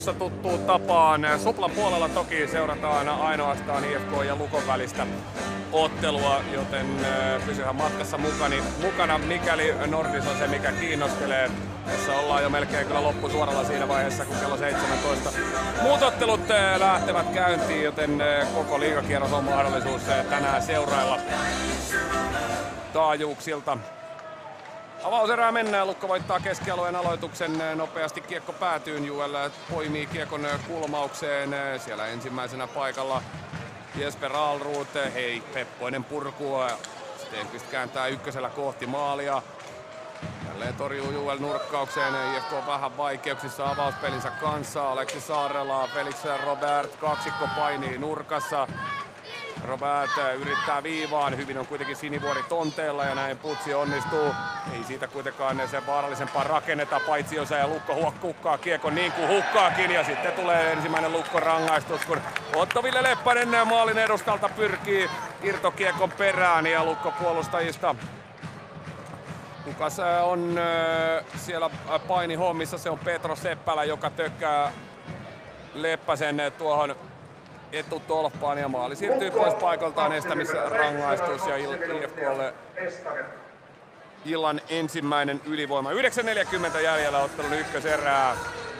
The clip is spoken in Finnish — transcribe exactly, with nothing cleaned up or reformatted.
Tuttuun tapaan. Suplan puolella toki seurataan ainoastaan I F K ja Lukon välistä ottelua, joten pysyhän matkassa mukani, mukana, mikäli Nordis on se, mikä kiinnostelee. Tässä ollaan jo melkein kyllä loppusuoralla siinä vaiheessa, kun kello seitsemäntoista muut ottelut lähtevät käyntiin, joten koko liigakierros on mahdollisuus tänään seurailla taajuuksilta. Avauserää mennään, Lukko voittaa keskialueen aloituksen, nopeasti kiekko päätyyn, Juel poimii kiekon kulmaukseen, siellä ensimmäisenä paikalla Jesper Alrud, hei Peppoinen purkua, Stenqvist kääntää ykkösellä kohti maalia, jälleen torjuu Juel nurkkaukseen, I F K vähän vaikeuksissa avauspelinsä kanssa, Aleksi Saarela, Felix Robert, kaksikko painii nurkassa. Robert yrittää viivaan, hyvin on kuitenkin Sinivuori tonteella ja näin putsi onnistuu. Ei siitä kuitenkaan sen vaarallisempaa rakenneta, paitsi jos ja Lukko huokkukkaa kiekon niin kuin hukkaakin. Ja sitten tulee ensimmäinen Lukko rangaistus, kun Otto Ville Leppänen maalin edustalta pyrkii irtokiekon perään ja Lukko puolustajista. Kukas on siellä painihommissa, se on Petro Seppälä, joka tökkää Leppäsen tuohon etutolppaan ja maali siirtyy pois paikaltaan, estämisrangaistus ja I F K:lle illan ensimmäinen ylivoima. yhdeksän neljäkymmentä jäljellä ottelun ykköserää.